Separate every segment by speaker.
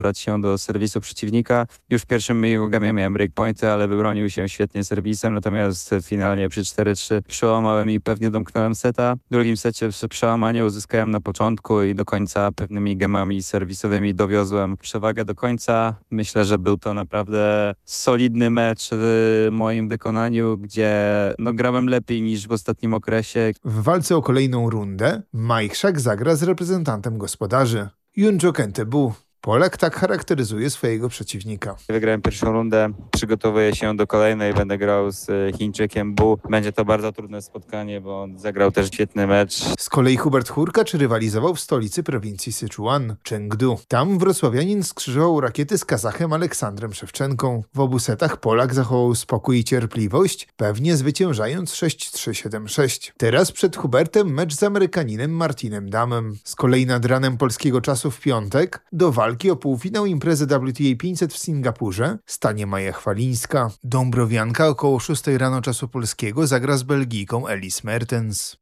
Speaker 1: brać się do serwisu przeciwnika. Już w pierwszym gamie miałem breakpointy, ale wybronił się świetnie serwisem, natomiast finalnie przy 4-3 przełamałem i pewnie domknąłem seta. W drugim secie przełamanie uzyskałem na początku i do końca pewnymi gemami serwisowymi dowiozłem przewagę do końca. Myślę, że był to naprawdę solidny mecz w moim wykonaniu, gdzie grałem lepiej niż w ostatnim okresie.
Speaker 2: W walce o kolejną rundę Mike Szak zagra z reprezentantem gospodarzy. Junjo Kentebu. Polak tak charakteryzuje swojego przeciwnika.
Speaker 1: Wygrałem pierwszą rundę, przygotowuję się do kolejnej, będę grał z Chińczykiem Bu. Będzie to bardzo trudne spotkanie, bo on zagrał też świetny mecz.
Speaker 2: Z kolei Hubert Hurkacz rywalizował w stolicy prowincji Sichuan, Chengdu. Tam wrocławianin skrzyżował rakiety z Kazachem Aleksandrem Szewczenką. W obu setach Polak zachował spokój i cierpliwość, pewnie zwyciężając 6-3, 7-6. Teraz przed Hubertem mecz z Amerykaninem Martinem Damem. Z kolei nad ranem polskiego czasu w piątek do walki o półfinał imprezy WTA 500 w Singapurze stanie Maja Chwalińska. Dąbrowianka około 6 rano czasu polskiego zagra z Belgijką Elise Mertens.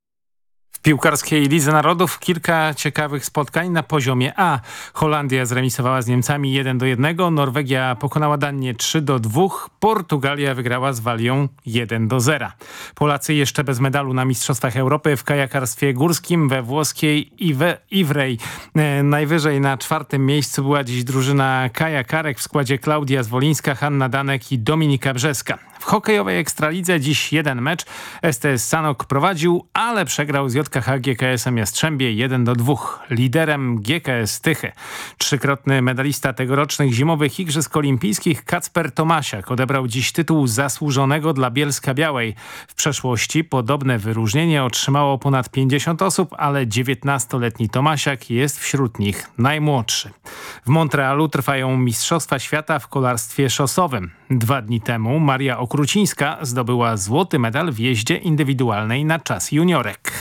Speaker 3: W piłkarskiej Lidze Narodów kilka ciekawych spotkań na poziomie A. Holandia zremisowała z Niemcami 1-1, Norwegia pokonała Danię 3-2, Portugalia wygrała z Walią 1-0. Polacy jeszcze bez medalu na Mistrzostwach Europy w kajakarstwie górskim we włoskiej Ivrej. Najwyżej na 4. miejscu była dziś drużyna kajakarek w składzie Klaudia Zwolińska, Hanna Danek i Dominika Brzeska. W hokejowej Ekstralidze dziś jeden mecz. STS Sanok prowadził, ale przegrał z JKH GKS-em Jastrzębie 1-2. Liderem GKS Tychy. Trzykrotny medalista tegorocznych zimowych Igrzysk Olimpijskich Kacper Tomasiak odebrał dziś tytuł zasłużonego dla Bielska-Białej. W przeszłości podobne wyróżnienie otrzymało ponad 50 osób, ale 19-letni Tomasiak jest wśród nich najmłodszy. W Montrealu trwają Mistrzostwa Świata w kolarstwie szosowym. 2 dni temu Maria Okrucińska zdobyła złoty medal w jeździe indywidualnej na czas juniorek.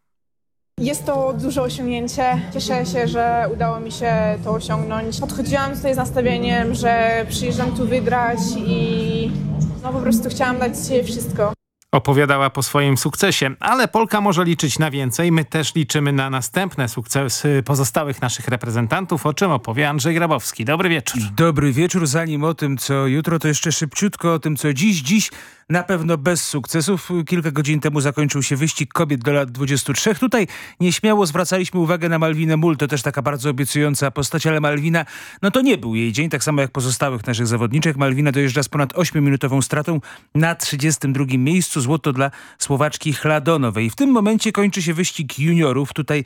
Speaker 4: Jest to duże osiągnięcie. Cieszę się, że udało mi się to osiągnąć. Podchodziłam tutaj z nastawieniem, że przyjeżdżam tu wygrać i po prostu chciałam dać z siebie wszystko.
Speaker 3: Opowiadała po swoim sukcesie, ale Polka może liczyć na więcej. My też liczymy na następne sukcesy pozostałych naszych reprezentantów, o czym opowie Andrzej Grabowski. Dobry wieczór.
Speaker 5: Dobry wieczór. Zanim o tym, co jutro, to jeszcze szybciutko o tym, co dziś. Dziś na pewno bez sukcesów. Kilka godzin temu zakończył się wyścig kobiet do lat 23. Tutaj nieśmiało zwracaliśmy uwagę na Malwinę Mull. To też taka bardzo obiecująca postać, ale Malwina, to nie był jej dzień, tak samo jak pozostałych naszych zawodniczek. Malwina dojeżdża z ponad 8-minutową stratą na 32. miejscu. Złoto dla Słowaczki Chladonowej. W tym momencie kończy się wyścig juniorów. Tutaj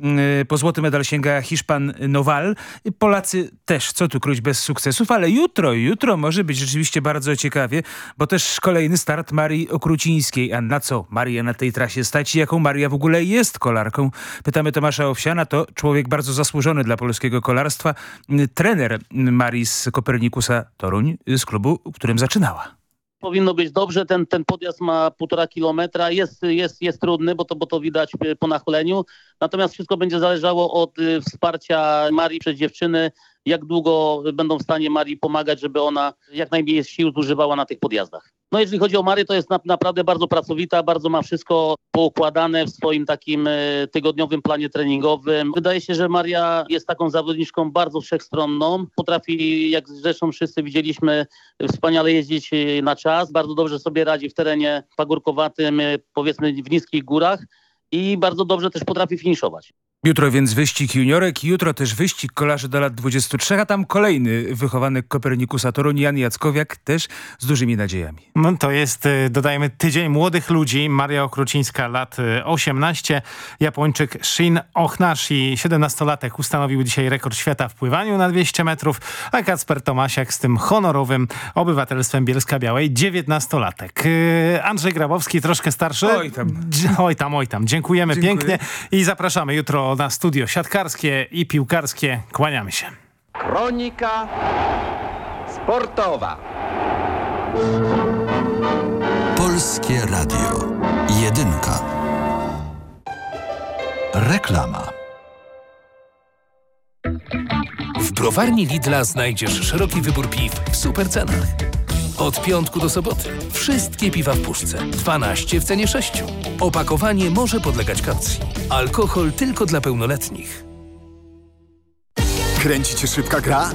Speaker 5: po złoty medal sięga Hiszpan Nowal. Polacy też, co tu kryć, bez sukcesów, ale jutro może być rzeczywiście bardzo ciekawie, bo też kolejny start Marii Okrucińskiej. A na co Maria na tej trasie stać i jaką Maria w ogóle jest kolarką? Pytamy Tomasza Owsiana, to człowiek bardzo zasłużony dla polskiego kolarstwa. Trener Marii z Kopernikusa Toruń, z klubu, w którym zaczynała.
Speaker 6: Powinno być dobrze, ten podjazd ma 1,5 kilometra, jest trudny, bo to widać po nachyleniu, natomiast wszystko będzie zależało od wsparcia Marii przez dziewczyny, jak długo będą w stanie Marii pomagać, żeby ona jak najmniej sił zużywała na tych podjazdach. Jeżeli chodzi o Marię, to jest naprawdę bardzo pracowita, bardzo ma wszystko poukładane w swoim takim tygodniowym planie treningowym. Wydaje się, że Maria jest taką zawodniczką bardzo wszechstronną. Potrafi, jak zresztą wszyscy widzieliśmy, wspaniale jeździć na czas. Bardzo dobrze sobie radzi w terenie pagórkowatym, powiedzmy w niskich górach i bardzo dobrze też potrafi finiszować.
Speaker 5: Jutro więc wyścig juniorek, jutro też wyścig kolarzy do lat 23, a tam kolejny wychowanek Kopernikusa Toruń, Jan Jackowiak, też z dużymi nadziejami.
Speaker 3: To jest, dodajmy, tydzień młodych ludzi. Maria Okrucińska, lat 18, Japończyk Shin Ohnashi, 17-latek, ustanowił dzisiaj rekord świata w pływaniu na 200 metrów, a Kacper Tomasiak z tym honorowym obywatelstwem Bielska-Białej, 19-latek. Andrzej Grabowski, troszkę starszy. Oj tam. Dziękujemy pięknie i zapraszamy jutro na studio siatkarskie i piłkarskie. Kłaniamy się.
Speaker 7: Kronika sportowa.
Speaker 8: Polskie Radio. Jedynka. Reklama.
Speaker 9: W browarni Lidla znajdziesz szeroki wybór piw w super cenach. Od piątku do soboty wszystkie piwa w puszce. 12 w cenie 6. Opakowanie może podlegać kaucji. Alkohol tylko dla pełnoletnich.
Speaker 7: Kręci cię szybka gra?